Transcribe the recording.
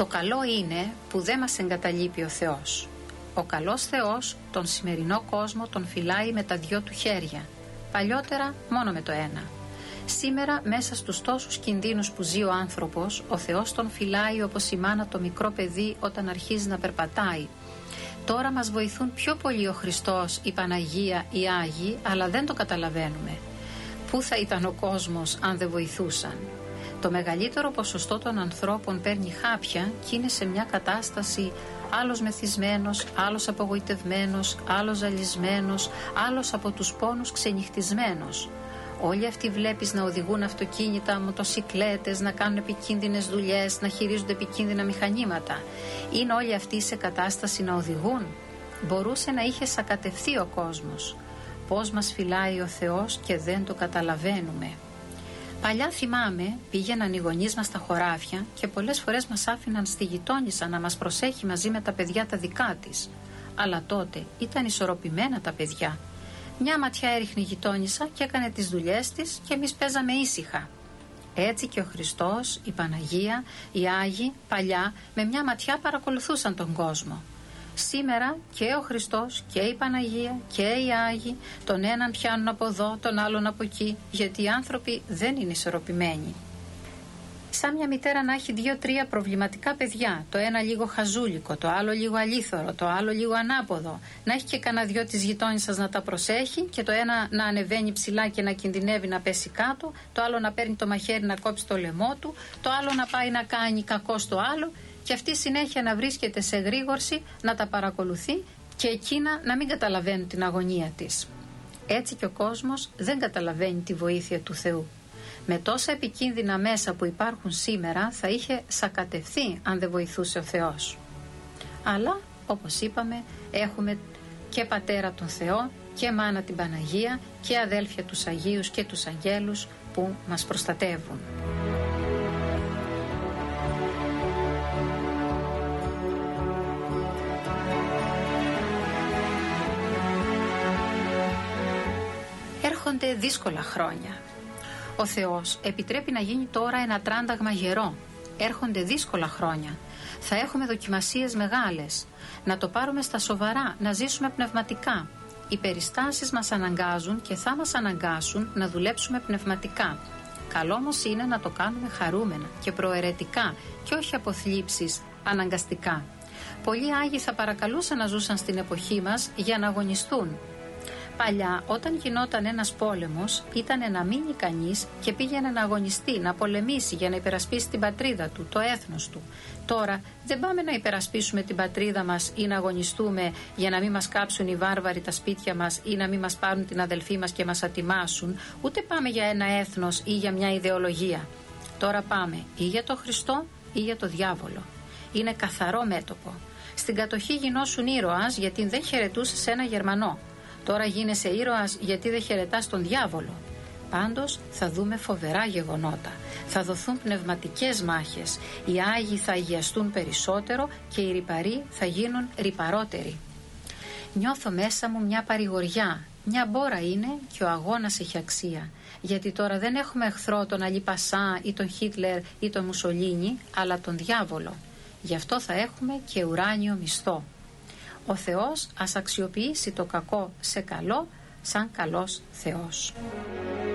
Το καλό είναι που δεν μας εγκαταλείπει ο Θεός. Ο καλός Θεός τον σημερινό κόσμο τον φυλάει με τα δυο του χέρια. Παλιότερα μόνο με το ένα. Σήμερα μέσα στους τόσους κινδύνους που ζει ο άνθρωπος, ο Θεός τον φυλάει όπως η μάνα το μικρό παιδί όταν αρχίζει να περπατάει. Τώρα μας βοηθούν πιο πολύ ο Χριστός, η Παναγία, οι Άγιοι, αλλά δεν το καταλαβαίνουμε. Πού θα ήταν ο κόσμος αν δεν βοηθούσαν? Το μεγαλύτερο ποσοστό των ανθρώπων παίρνει χάπια και είναι σε μια κατάσταση άλλος μεθυσμένος, άλλος απογοητευμένος, άλλος ζαλισμένος, άλλος από τους πόνους ξενυχτισμένος. Όλοι αυτοί βλέπεις να οδηγούν αυτοκίνητα, μοτοσικλέτες, να κάνουν επικίνδυνες δουλειές, να χειρίζονται επικίνδυνα μηχανήματα. Είναι όλοι αυτοί σε κατάσταση να οδηγούν? Μπορούσε να είχε σακατευθεί ο κόσμος. Πώς μας φυλάει ο Θεός και δεν το καταλαβαίνουμε. Παλιά θυμάμαι πήγαιναν οι γονείς μας στα χωράφια και πολλές φορές μας άφηναν στη γειτόνισσα να μας προσέχει μαζί με τα παιδιά τα δικά της. Αλλά τότε ήταν ισορροπημένα τα παιδιά. Μια ματιά έριχνε η γειτόνισσα και έκανε τις δουλειές της και εμείς παίζαμε ήσυχα. Έτσι και ο Χριστός, η Παναγία, οι Άγιοι παλιά με μια ματιά παρακολουθούσαν τον κόσμο. Σήμερα και ο Χριστός και η Παναγία και οι Άγιοι τον έναν πιάνουν από εδώ, τον άλλον από εκεί, γιατί οι άνθρωποι δεν είναι ισορροπημένοι. Σαν μια μητέρα να έχει 2-3 προβληματικά παιδιά, το ένα λίγο χαζούλικο, το άλλο λίγο αλήθωρο, το άλλο λίγο ανάποδο, να έχει και κανένα δυο της γειτόνισσας να τα προσέχει και το ένα να ανεβαίνει ψηλά και να κινδυνεύει να πέσει κάτω, το άλλο να παίρνει το μαχαίρι να κόψει το λαιμό του, το άλλο να πάει να κάνει κακό στο άλλο και αυτή συνέχεια να βρίσκεται σε γρήγορση, να τα παρακολουθεί και εκείνα να μην καταλαβαίνουν την αγωνία της. Έτσι και ο κόσμος δεν καταλαβαίνει τη βοήθεια του Θεού. Με τόσα επικίνδυνα μέσα που υπάρχουν σήμερα θα είχε σακατευθεί αν δεν βοηθούσε ο Θεός. Αλλά όπως είπαμε έχουμε και πατέρα τον Θεό και μάνα την Παναγία και αδέλφια τους Αγίους και τους Αγγέλους που μας προστατεύουν. Έρχονται δύσκολα χρόνια. Ο Θεός επιτρέπει να γίνει τώρα ένα τράνταγμα γερό. Έρχονται δύσκολα χρόνια. Θα έχουμε δοκιμασίες μεγάλες. Να το πάρουμε στα σοβαρά, να ζήσουμε πνευματικά. Οι περιστάσεις μας αναγκάζουν και θα μας αναγκάσουν να δουλέψουμε πνευματικά. Καλό όμως είναι να το κάνουμε χαρούμενα και προαιρετικά και όχι από θλίψεις αναγκαστικά. Πολλοί Άγιοι θα παρακαλούσαν να ζούσαν στην εποχή μας για να αγωνιστούν. Παλιά όταν γινόταν ένας πόλεμος ήταν να μείνει κανείς και πήγαινε να αγωνιστεί, να πολεμήσει για να υπερασπίσει την πατρίδα του, το έθνος του. Τώρα δεν πάμε να υπερασπίσουμε την πατρίδα μας ή να αγωνιστούμε για να μην μας κάψουν οι βάρβαροι τα σπίτια μας ή να μην μας πάρουν την αδελφή μας και μας ατιμάσουν, ούτε πάμε για ένα έθνος ή για μια ιδεολογία. Τώρα πάμε ή για το Χριστό ή για το διάβολο. Είναι καθαρό μέτωπο. Στην κατοχή γινώσουν ήρωας γιατί δεν χαιρετούσες ένα Γερμανό. Τώρα γίνεσαι ήρωας γιατί δεν χαιρετάς τον διάβολο. Πάντως θα δούμε φοβερά γεγονότα. Θα δοθούν πνευματικές μάχες. Οι Άγιοι θα αγιαστούν περισσότερο και οι ρυπαροί θα γίνουν ρυπαρότεροι. Νιώθω μέσα μου μια παρηγοριά. Μια μπόρα είναι και ο αγώνας έχει αξία. Γιατί τώρα δεν έχουμε εχθρό τον Αλή Πασά ή τον Χίτλερ ή τον Μουσολίνι, αλλά τον διάβολο. Γι' αυτό θα έχουμε και ουράνιο μισθό. Ο Θεός ας αξιοποιήσει το κακό σε καλό σαν καλός Θεός.